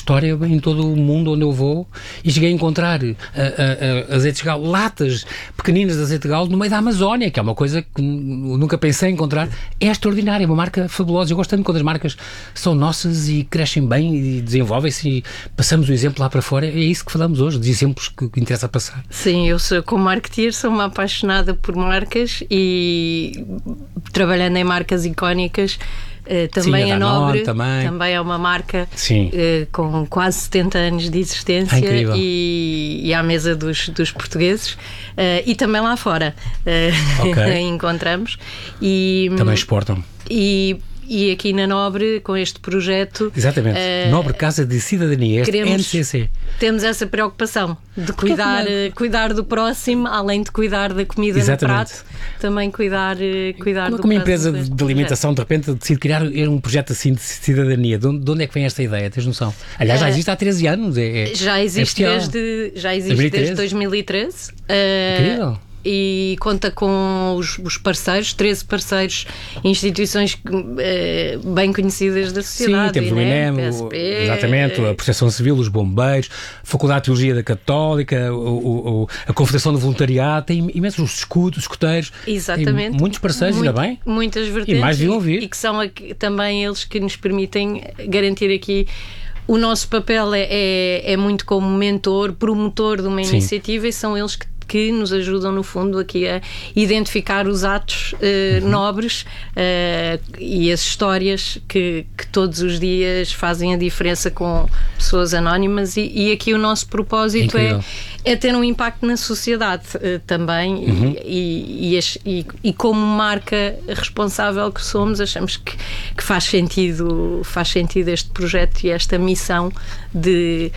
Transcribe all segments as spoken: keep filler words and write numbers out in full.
história em todo o mundo onde eu vou, e cheguei a encontrar uh, uh, uh, azeite de galo, latas pequeninas de azeite de galo no meio da Amazónia, que é uma coisa que nunca pensei em encontrar. É extraordinária, é uma marca fabulosa. Eu gosto tanto quando as marcas são nossas e crescem bem e desenvolvem-se e passamos o exemplo lá para fora. É isso que falamos hoje, de exemplos que, que interessa passar. Sim, eu sou, como marketeer, sou uma apaixonada por marcas e trabalhando em marcas icónicas. Uh, também Sim, a a Danone, Nobre também. também é uma marca uh, com quase setenta anos de existência é e, e à mesa dos, dos portugueses, uh, e também lá fora uh, okay. encontramos e, também exportam e E aqui na Nobre, com este projeto... Exatamente. Uh, Nobre Casa de Cidadania, este queremos, N C C. Temos essa preocupação de cuidar, uh, cuidar do próximo, além de cuidar da comida Exatamente. No prato, também cuidar, uh, cuidar como, do como uma empresa de, de alimentação, projeto. De repente, decide criar um projeto assim de cidadania. De onde, de onde é que vem esta ideia? Tens noção? Aliás, já existe há treze anos. É, já existe, é desde, já existe desde dois mil e treze. Uh, Incrível. E conta com os, os parceiros, treze parceiros, instituições eh, bem conhecidas da sociedade. Sim, temos o INEM, P S P, o, exatamente, a Proteção Civil, os bombeiros, a Faculdade de Teologia da Católica, o, o, a Confederação de Voluntariado, tem imensos, os escudos, os escuteiros. Exatamente. Tem muitos parceiros, Muito, ainda bem. Muitas vertentes. E mais deviam ouvir. E que são aqui, também eles que nos permitem garantir aqui. O nosso papel é, é, é muito como mentor, promotor de uma Sim. iniciativa, e são eles que que nos ajudam, no fundo, aqui a identificar os atos uh, uhum. nobres uh, e as histórias que, que todos os dias fazem a diferença com pessoas anónimas, e, e aqui o nosso propósito é, é ter um impacto na sociedade uh, também, uhum. e, e, e, e, e como marca responsável que somos, achamos que, que faz sentido, faz sentido este projeto e esta missão de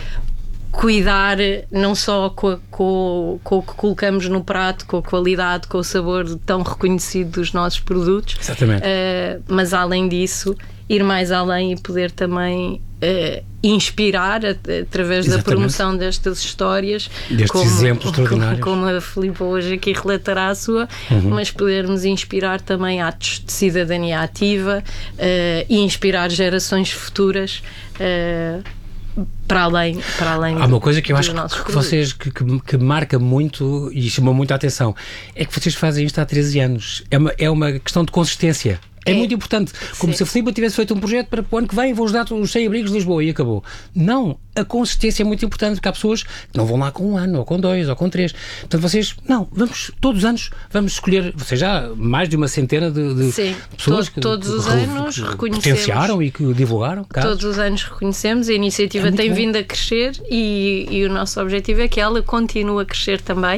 cuidar não só com, com, com o que colocamos no prato, com a qualidade, com o sabor tão reconhecido dos nossos produtos. Exatamente. Uh, mas além disso, ir mais além e poder também uh, inspirar a, através Exatamente. Da promoção destas histórias, destes como, exemplos extraordinários, como, como a Filipa hoje aqui relatará a sua, uhum. mas podermos inspirar também atos de cidadania ativa uh, e inspirar gerações futuras uh, para além, para além há uma coisa que eu acho que, que vocês que, que, que marca muito e chamou muito a atenção, é que vocês fazem isto há treze anos. É uma, é uma questão de consistência. É, é muito importante. Como Sim. se a Filipa tivesse feito um projeto para o ano que vem vou ajudar os sem-abrigos de Lisboa e acabou. Não. A consistência é muito importante, porque há pessoas que não vão lá com um ano, ou com dois, ou com três. Portanto, vocês, não, vamos, todos os anos, vamos escolher, vocês já mais de uma centena de, de Sim, pessoas to, todos que, os que, anos que reconhecemos. Potenciaram e que divulgaram. Casos. Todos os anos reconhecemos, a iniciativa é tem bom. Vindo a crescer e, e o nosso objetivo é que ela continue a crescer também.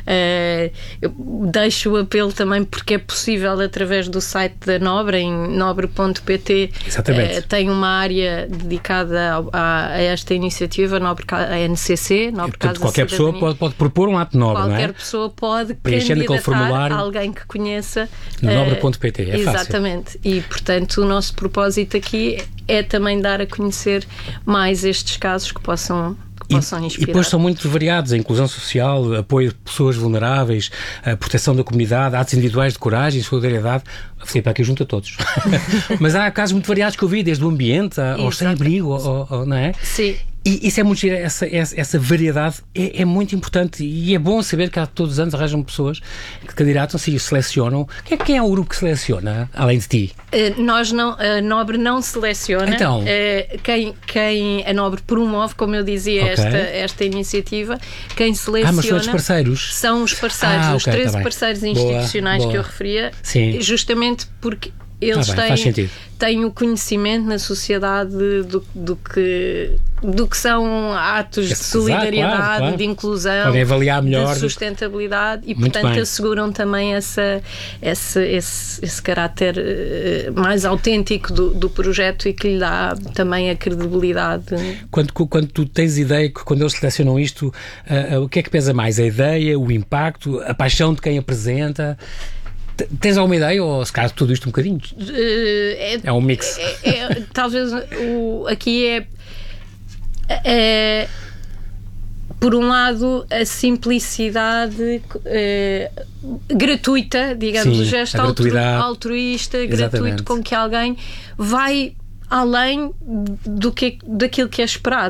Uh, eu deixo o apelo também, porque é possível através do site da Nobre, em nobre ponto pt, uh, tem uma área dedicada a, a, a esta iniciativa, Nobre, a N C C, Nobre Casa qualquer pessoa pode, pode propor um ato nobre, qualquer não é? Qualquer pessoa pode preenchendo aquele formulário, alguém que conheça no nobre ponto pt, é exatamente. Fácil. E portanto o nosso propósito aqui é também dar a conhecer mais estes casos que possam E, e depois são muito variados: a inclusão social, apoio de pessoas vulneráveis, a proteção da comunidade, atos individuais de coragem, solidariedade. A Filipe aqui junta todos. Mas há casos muito variados que eu vi, desde o ambiente ao sem-abrigo, não é? Sim. E isso é muito giro, essa, essa, essa variedade é, é muito importante, e é bom saber que há todos os anos arranjam pessoas que candidatam-se e selecionam. Quem é, quem é o grupo que seleciona, além de ti? Uh, nós não, a Nobre não seleciona. Então? Uh, quem, quem a Nobre promove, como eu dizia, okay. esta, esta iniciativa, quem seleciona... Ah, mas são os parceiros? São os parceiros, ah, os okay, treze tá parceiros institucionais boa, boa. Que eu referia, Sim. justamente porque eles ah, bem, têm, têm o conhecimento na sociedade do, do, que, do que são atos de solidariedade, claro, claro. De inclusão, podem avaliar melhor, de sustentabilidade e, muito portanto, bem. Asseguram também essa, esse, esse, esse caráter uh, mais autêntico do, do projeto e que lhe dá também a credibilidade. Quando, quando tu tens ideia que quando eles selecionam isto, uh, uh, o que é que pesa mais? A ideia, o impacto, a paixão de quem apresenta? Tens alguma ideia, ou se calhar tudo isto um bocadinho? Uh, é, é um mix. É, é, talvez o, aqui é, é por um lado a simplicidade é, gratuita, digamos, Sim, o gesto altru, altruísta, Exatamente. Gratuito, com que alguém vai além do que, daquilo que é esperado.